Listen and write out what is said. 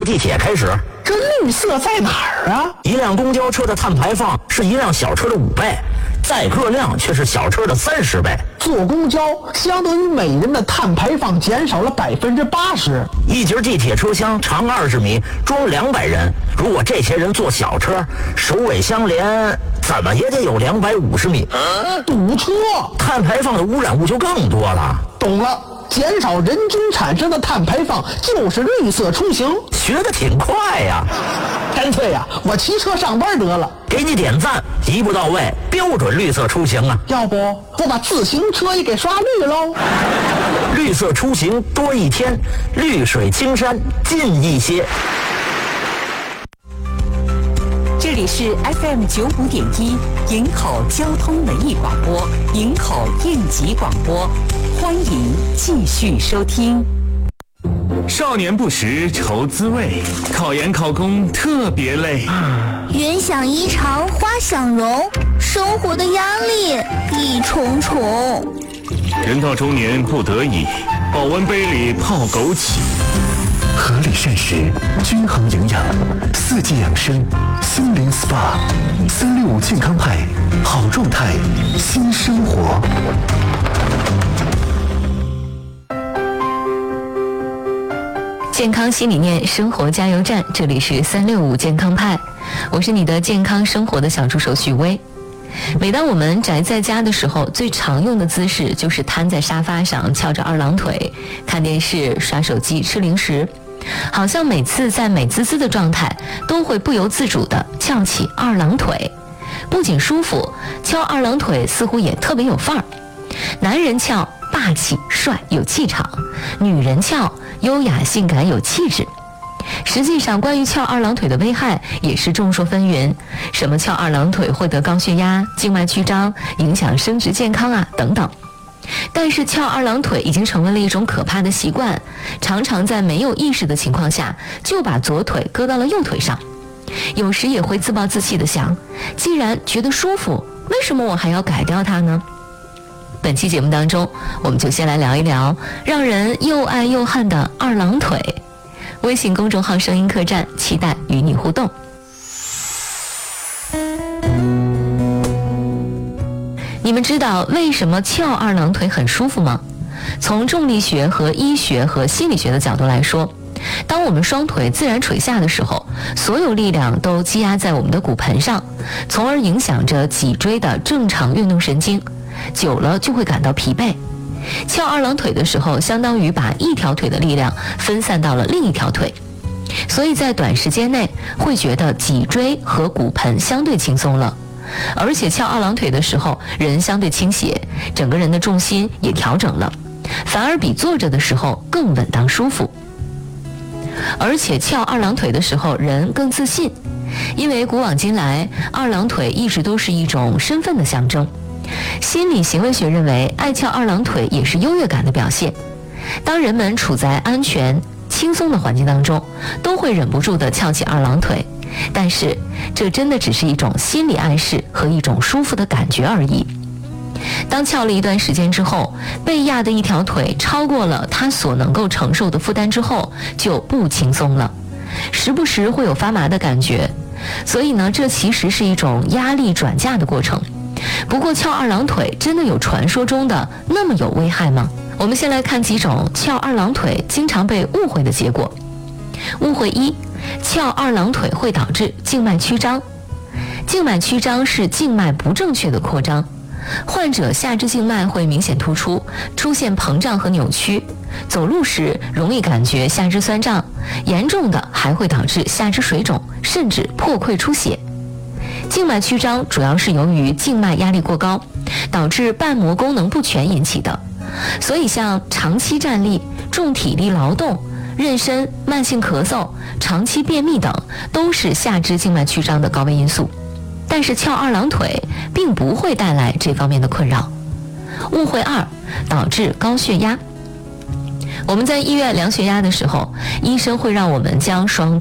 地铁开始。 这绿色在哪儿啊？ 一辆公交车的碳排放是一辆小车的5倍，载客量却是小车的30倍。 坐公交相当于每人的碳排放减少了80%。 一节地铁车厢长20米，装200人。如果这些人坐小车，首尾相连，怎么也得有250米。 堵车， 碳排放的污染物就更多了。 懂了。减少人均产生的碳排放就是绿色出行， 学得挺快呀！ 干脆呀，我骑车上班得了。 给你点赞，一步到位，标准绿色出行啊！ 要不我把自行车也给刷绿喽？ 绿色出行多一天，绿水青山近一些。 这里是 FM 95.1营口交通文艺广播，营口应急广播，欢迎继续收听。 少年不识愁滋味，考研考公特别累。 云想衣裳花想容，生活的压力一重重。 人到中年不得已，保温杯里泡枸杞。合理膳食，均衡营养，4季养生，心灵 SPA，365健康派，好状态，新生活。 健康新理念，生活加油站，这里是365健康派，我是你的健康生活的小助手许薇。每当我们宅在家的时候，最常用的姿势就是瘫在沙发上，翘着2郎腿，看电视、刷手机、吃零食，好像每次在美滋滋的状态，都会不由自主地翘起2郎腿。不仅舒服，翘2郎腿似乎也特别有范儿。男人翘霸气帅有气场，女人翘优雅性感有气质。实际上，关于翘2郎腿的危害也是众说纷纭，什么翘2郎腿会得高血压、静脉曲张、影响生殖健康啊等等。但是翘2郎腿已经成为了一种可怕的习惯，常常在没有意识的情况下就把左腿搁到了右腿上，有时也会自暴自弃地想，既然觉得舒服，为什么我还要改掉它呢？本期节目当中，我们就先来聊一聊让人又爱又恨的2郎腿。微信公众号声音客栈，期待与你互动。你们知道为什么翘2郎腿很舒服吗？从重力学和医学和心理学的角度来说，当我们双腿自然垂下的时候，所有力量都积压在我们的骨盆上，从而影响着脊椎的正常运动神经，久了就会感到疲惫。翘2郎腿的时候，相当于把一条腿的力量分散到了另一条腿，所以在短时间内会觉得脊椎和骨盆相对轻松了。而且翘2郎腿的时候，人相对倾斜，整个人的重心也调整了，反而比坐着的时候更稳当舒服。而且翘2郎腿的时候，人更自信，因为古往今来，2郎腿一直都是一种身份的象征。心理行为学认为，爱翘2郎腿也是优越感的表现。当人们处在安全、轻松的环境当中，都会忍不住地翘起2郎腿，但是这真的只是一种心理暗示和一种舒服的感觉而已。当翘了一段时间之后，被压的一条腿超过了他所能够承受的负担之后，就不轻松了，时不时会有发麻的感觉。所以呢，这其实是一种压力转嫁的过程。不过翘2郎腿真的有传说中的那么有危害吗？我们先来看几种翘2郎腿经常被误会的结果。误会1，翘2郎腿会导致静脉曲张。静脉曲张是静脉不正确的扩张，患者下肢静脉会明显突出，出现膨胀和扭曲，走路时容易感觉下肢酸胀，严重的还会导致下肢水肿，甚至破溃出血。静脉曲张主要是由于静脉压力过高，导致瓣膜功能不全引起的，所以像长期站立、重体力劳动、妊娠、慢性咳嗽、长期便秘等都是下肢静脉曲张的高危因素。但是翘2郎腿并不会带来这方面的困扰。误会2，导致高血压。我们在医院量血压的时候，医生会让我们将双